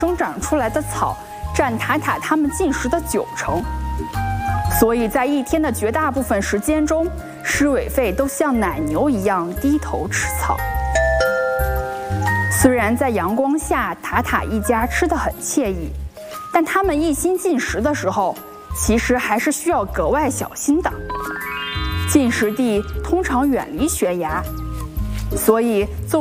生长出来的草占塔塔它们进食的90%，所以在一天的绝大部分时间中，狮尾吠都像奶牛一样低头吃草。虽然在阳光下，塔塔一家吃得很惬意，但他们一心进食的时候，其实还是需要格外小心的。进食地通常远离悬崖，所以作为